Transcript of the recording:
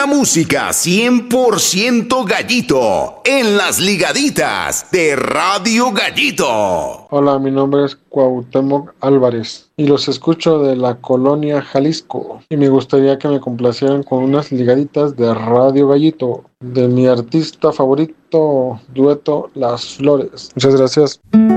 música 100% Gallito en las ligaditas de Radio Gallito. Hola, mi nombre es Cuauhtémoc Álvarez y los escucho de la colonia Jalisco y me gustaría que me complacieran con unas ligaditas de Radio Gallito de mi artista favorito, dueto Las Flores. Muchas gracias.